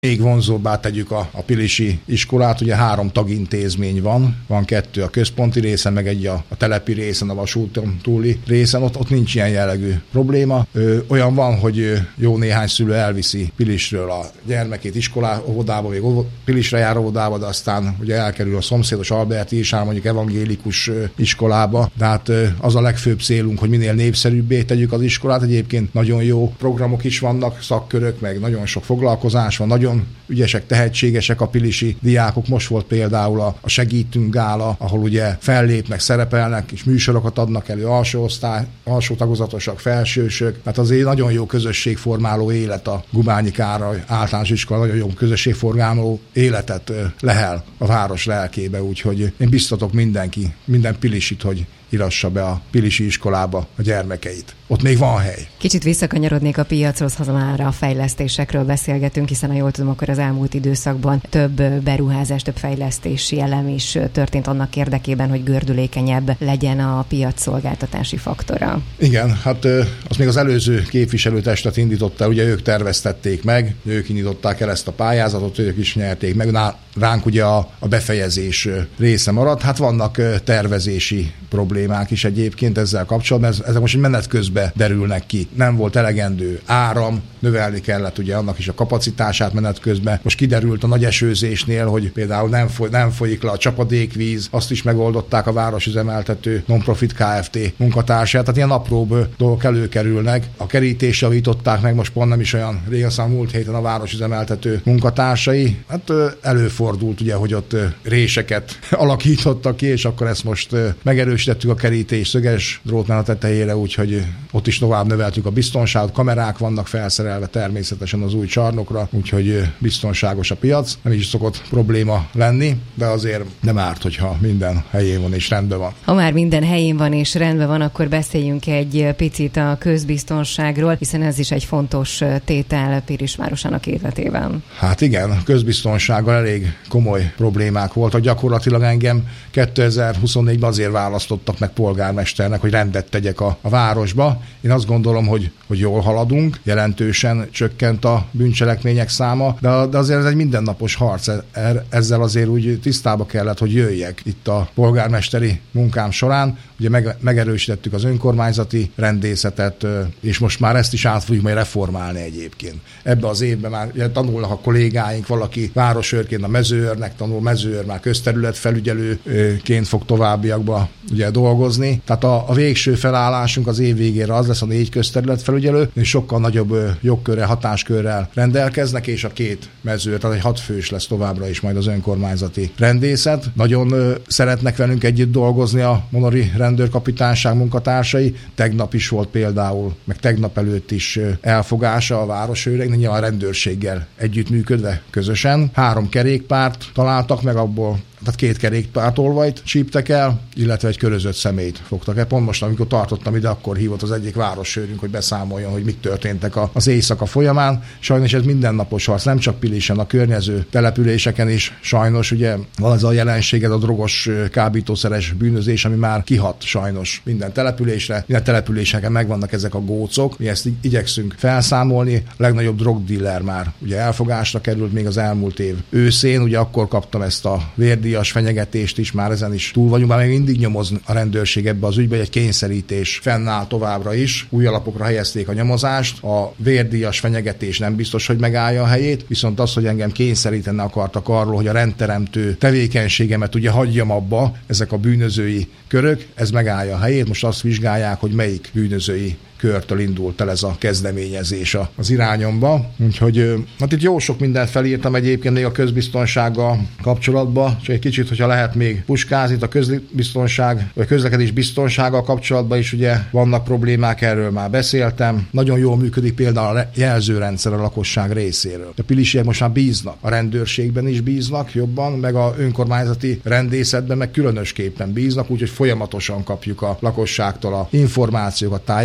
még vonzóbbá tegyük a pilisi iskolát. Ugye 3 tagintézmény van 2 a központi részen, meg egy a telepi részen, a vasúton túli részen, ott nincs ilyen jellegű probléma. Olyan van, hogy jó néhány szülő elviszi Pilisről a gyermekét óvodába, még Pilisre jár óvodába, de aztán ugye elkerül a szomszédos Alberti is, mondjuk evangélikus iskolába. De hát az a legfőbb célunk, hogy minél népszerűbbé tegyük az iskolát. Egyébként nagyon jó programok is vannak, szakkörök, meg nagyon sok foglalkozás van, nagyon ügyesek, tehetségesek a pilisi diákok. Most volt például a Segítünk gála, ahol ugye fellépnek, szerepelnek, és műsorokat adnak elő, alsó osztály, alsó tagozatosak, felsősök. Tehát azért nagyon jó közösségformáló élet a Gubányi Károly általános iskola, nagyon jó közösségformáló életet lehel a város lelkébe, úgyhogy én biztatok minden pilisit, hogy írassa be a pilisi iskolába a gyermekeit. Ott még van hely. Kicsit visszakanyarodnék a piachoz, ha már a fejlesztésekről beszélgetünk, hiszen ha jól tudom, akkor az elmúlt időszakban több beruházás, több fejlesztési elem is történt annak érdekében, hogy gördülékenyebb legyen a piac szolgáltatási faktora. Igen, hát az még az előző képviselőtestet indította, ugye ők terveztették meg, ők indították el ezt a pályázatot, ők is nyerték meg, ránk ugye a befejezés része maradt. Hát vannak tervezési problémák is egyébként ezzel kapcsolatban, ezek most egy menet közben derülnek ki. Nem volt elegendő áram, növelni kellett ugye annak is a kapacitását menet közben. Most kiderült a nagy esőzésnél, hogy például nem folyik le a csapadékvíz, azt is megoldották a városüzemeltető non-profit Kft. Munkatársát, tehát ilyen apróbb dolgok előkerülnek. A kerítést javították meg, most pont nem is olyan régen, aztán múlt héten a városüzemeltető munkatársai. Hát előfordult ugye, hogy ott réseket alakítottak ki, és akkor ezt most megerősítettük a kerítés szöges drótnál a tetejére, úgyhogy ott is tovább növeltük a biztonságot, kamerák vannak felszerelve természetesen az új csarnokra, úgyhogy biztonságos a piac. Nem is szokott probléma lenni, de azért nem árt, hogyha minden helyén van és rendben van. Ha már minden helyén van és rendben van, akkor beszéljünk egy picit a közbiztonságról, hiszen ez is egy fontos tétel Pilis városának életében. Hát igen, a közbiztonsággal elég komoly problémák voltak. Gyakorlatilag engem 2024-ben azért választottak meg polgármesternek, hogy rendet tegyek a városba. Én azt gondolom, hogy jól haladunk, jelentősen csökkent a bűncselekmények száma, de azért ez egy mindennapos harc. Ezzel azért úgy tisztába kellett, hogy jöjjek itt a polgármesteri munkám során. Ugye megerősítettük az önkormányzati rendészetet, és most már ezt is át fogjuk majd reformálni egyébként. Ebbe az évben már ugye, tanulnak a kollégáink, valaki városőrként a mezőőrnek tanul, mezőőr már közterületfelügyelőként fog továbbiakba ugye dolgozni. Tehát a végső felállásunk az év végére az lesz, a 4 közterületfelügyelő, és sokkal nagyobb jogkörrel, hatáskörrel rendelkeznek, és a 2 mezőőr, tehát egy 6 fős lesz továbbra is majd az önkormányzati rendészet. Nagyon szeretnek velünk együtt dolgozni a Monori rendőrkapitányság munkatársai. Tegnap is volt például, meg tegnap előtt is elfogása a városőrnek, nyilván a rendőrséggel együttműködve közösen. 3 kerékpárt találtak meg, abból tehát 2 kerékpártolvajt csíptek el, illetve egy körözött személyt fogtak el. Pont most, amikor tartottam ide, akkor hívott az egyik városőrünk, hogy beszámoljon, hogy mik történtek az éjszaka folyamán. Sajnos ez mindennapos harc, nem csak Pilisen, a környező településeken is sajnos ugye van ez a jelenség, ez a drogos, kábítószeres bűnözés, ami már kihat sajnos minden településre. Minden településeken megvannak ezek a gócok, mi ezt igyekszünk felszámolni. A legnagyobb drogdiller már ugye elfogásra került még az elmúlt év őszén, ugye akkor kaptam ezt a vérdíjas fenyegetést is, már ezen is túl vagyunk, már még mindig nyomoz a rendőrség ebbe az ügybe, egy kényszerítés fennáll továbbra is. Új alapokra helyezték a nyomozást. A vérdíjas fenyegetés nem biztos, hogy megállja a helyét, viszont az, hogy engem kényszeríteni akartak arról, hogy a rendteremtő tevékenységemet ugye hagyjam abba, ezek a bűnözői körök, ez megállja a helyét. Most azt vizsgálják, hogy melyik bűnözői körtől indult el ez a kezdeményezés az irányomba. Úgyhogy hát itt jó sok mindent felírtam egyébként még a közbiztonsággal kapcsolatban, csak egy kicsit, hogyha lehet még puskázni, itt a közbiztonság, vagy közlekedés biztonsággal kapcsolatban is ugye vannak problémák, erről már beszéltem. Nagyon jól működik például a jelzőrendszer a lakosság részéről. A pilisiek most már bíznak, a rendőrségben is bíznak jobban, meg a önkormányzati rendészetben meg különösképpen bíznak, úgyhogy folyamatosan kapjuk a lakosságtól a információkat, tájékoztatást,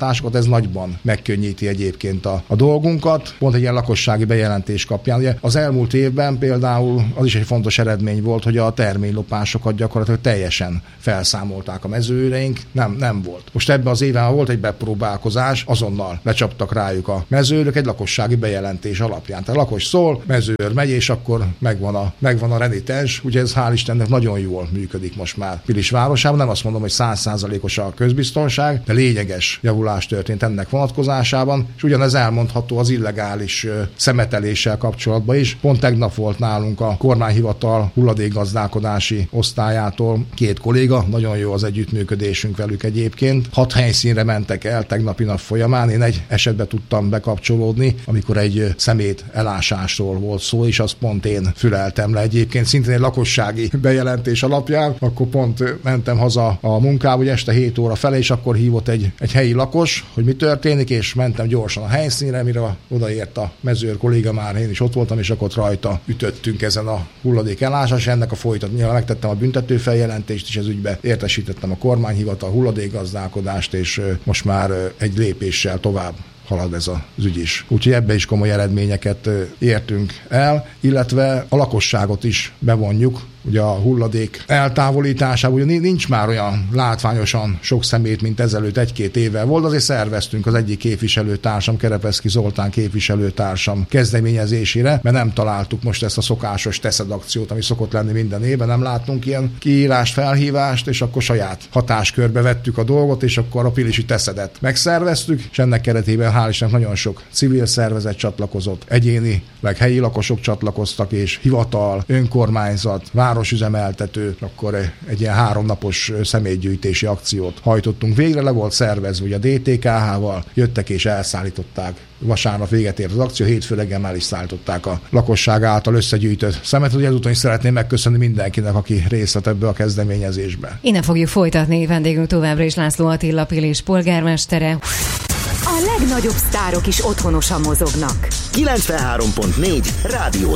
lakásokat, ez nagyban megkönnyíti egyébként a dolgunkat. Pont egy ilyen lakossági bejelentés kapján. Ugye az elmúlt évben például az is egy fontos eredmény volt, hogy a terménylopásokat gyakorlatilag teljesen felszámolták a mezőőreink, nem volt. Most ebben az évben volt egy bepróbálkozás, azonnal lecsaptak rájuk a mezőőrök egy lakossági bejelentés alapján. Tehát lakos szól, mezőőr megy, és akkor megvan a renitens. Ugye ez hál' Istennek nagyon jól működik most már Pilis városában. Nem azt mondom, hogy 100%-os a közbiztonság, de lényeges javulás történt ennek vonatkozásában, és ugyanez elmondható az illegális szemeteléssel kapcsolatban is. Pont tegnap volt nálunk a kormányhivatal hulladékgazdálkodási osztályától 2 kolléga, nagyon jó az együttműködésünk velük egyébként. 6 helyszínre mentek el tegnapi nap folyamán, én egy esetben tudtam bekapcsolódni, amikor egy szemét elásásról volt szó, és azt pont én füleltem le egyébként, szintén egy lakossági bejelentés alapján, akkor pont mentem haza a munkába, hogy este 7 óra felé, és akkor hívott egy helyi lakos, hogy mi történik, és mentem gyorsan a helyszínre, mire odaért a mezőr kolléga, már én is ott voltam, és akkor rajta ütöttünk ezen a hulladék elásás, ennek a folytatásra megtettem a büntető feljelentést, és ez ügybe értesítettem a kormányhivatal hulladékgazdálkodást, és most már egy lépéssel tovább halad ez az ügy is. Úgyhogy ebbe is komoly eredményeket értünk el, illetve a lakosságot is bevonjuk, ugye a hulladék eltávolításában, ugye nincs már olyan látványosan sok szemét, mint ezelőtt 1-2 évvel volt, azért szerveztünk az egyik képviselőtársam, Kerepeszki Zoltán képviselőtársam kezdeményezésére, mert nem találtuk most ezt a szokásos teszed akciót, ami szokott lenni minden évben, nem láttunk ilyen kiírást, felhívást, és akkor saját hatáskörbe vettük a dolgot, és akkor a pilisi teszedet megszerveztük, és ennek keretében hál' Istennek nagyon sok civil szervezet csatlakozott, egyénileg helyi lakosok csatlakoztak, és hivatal, önkormányzat, városüzemeltető, akkor egy ilyen 3 napos személygyűjtési akciót hajtottunk végre, le volt szervezve, ugye a DTKH-val jöttek és elszállították. Vasárnap véget ért az akció, hétfő reggel már is szállították a lakosság által összegyűjtött szemet. Ugye ezúton is szeretném megköszönni mindenkinek, aki részt vett ebbe a kezdeményezésbe. Innen fogjuk folytatni, vendégünk továbbra is László Attila Pilis polgármestere. A legnagyobb sztárok is otthonosan mozognak. 93.4 Rádió